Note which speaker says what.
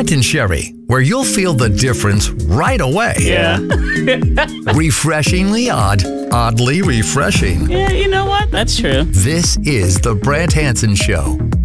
Speaker 1: Brant and Sherry, where you'll feel the difference right away.
Speaker 2: Yeah.
Speaker 1: Refreshingly odd, oddly refreshing.
Speaker 2: Yeah, you know what? That's true.
Speaker 1: This is The Brant Hanson Show.